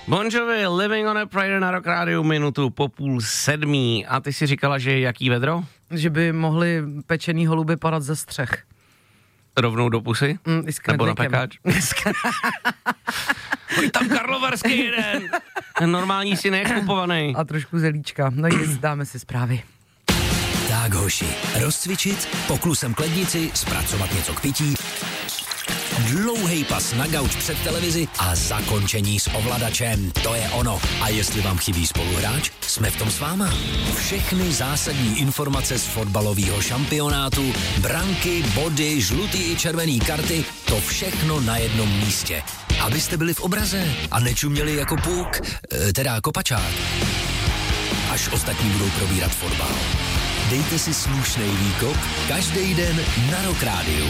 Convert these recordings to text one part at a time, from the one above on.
Bon Jovi, Living on a Prayer na Rock Radio, minutu po 6:30. A ty si říkala, že jaký vedro? Že by mohly pečený holuby padat ze střech. Rovnou do pusy? Nebo na pekáč? Pojď tam karlovarský jeden. Normální si nekupovaný. A trošku zelíčka. No jist, dáme si zprávy. Tak hoši, rozcvičit, poklusem k lednici, zpracovat něco k pití, dlouhej pas na gauč před televizi a zakončení s ovladačem. To je ono. A jestli vám chybí spoluhráč, jsme v tom s váma. Všechny zásadní informace z fotbalového šampionátu, branky, body, žlutý i červený karty, to všechno na jednom místě. Abyste byli v obraze a nečuměli jako puk, teda kopačák. Až ostatní budou probírat fotbal. Dejte si slušnej výkop každý den na Rock Rádiu.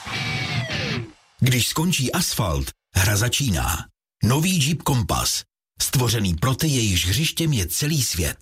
Když skončí asfalt, hra začíná. Nový Jeep Compass. Stvořený pro ty, jejichž hřištěm je celý svět.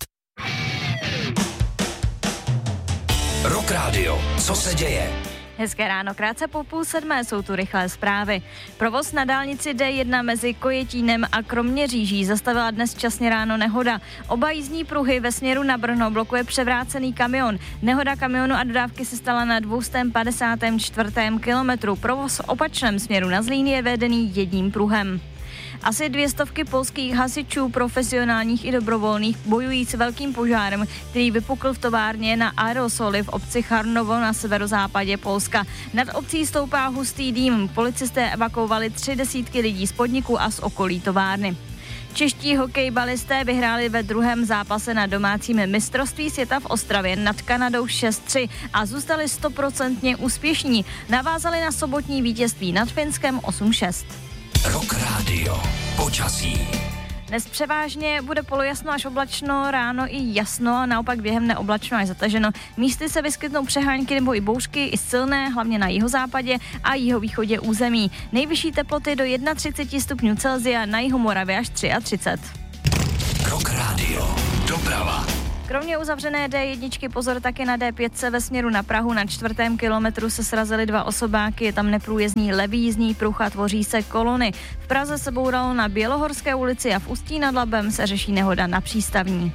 Rock Radio. Co se děje? Hezké ráno, krátce po 6:30 jsou tu rychlé zprávy. Provoz na dálnici D1 mezi Kojetínem a Kroměříží zastavila dnes časně ráno nehoda. Oba jízdní pruhy ve směru na Brno blokuje převrácený kamion. Nehoda kamionu a dodávky se stala na 254. kilometru. Provoz v opačném směru na Zlín je vedený jedním pruhem. Asi 200 polských hasičů, profesionálních i dobrovolných, bojují s velkým požárem, který vypukl v továrně na aerosoly v obci Charnovo na severozápadě Polska. Nad obcí stoupá hustý dým. Policisté evakuovali 30 lidí z podniku a z okolí továrny. Čeští hokejbalisté vyhráli ve druhém zápase na domácím mistrovství světa v Ostravě nad Kanadou 6-3 a zůstali 100% úspěšní. Navázali na sobotní vítězství nad Finskem 8-6. Rock Radio. Počasí. Dnes převážně bude polojasno až oblačno, ráno i jasno a naopak během neoblačno až zataženo. Místy se vyskytnou přehánky nebo i bouřky, i silné, hlavně na jihozápadě a jihovýchodě území. Nejvyšší teploty do 31 stupňů Celsia, na jihu Moravy až 33. Rock Radio. Doprava. Kromě uzavřené D1 pozor taky na D5 ve směru na Prahu. Na 4. kilometru se srazily 2 osobáky, je tam neprůjezdný levý jízdní pruh a tvoří se kolony. V Praze se bouralo na Bělohorské ulici a v Ústí nad Labem se řeší nehoda na Přístavní.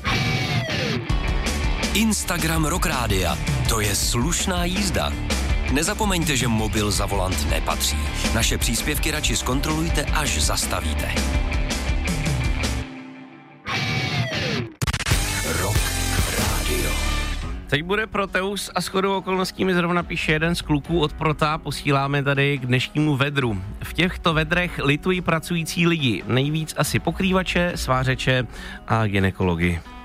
Instagram Rock Rádia. To je slušná jízda. Nezapomeňte, že mobil za volant nepatří. Naše příspěvky radši zkontrolujte, až zastavíte. Teď bude Proteus a shodou okolností mi zrovna píše jeden z kluků od Prota, posíláme tady k dnešnímu vedru. V těchto vedrech litují pracující lidi, nejvíc asi pokrývače, svářeče a gynekology.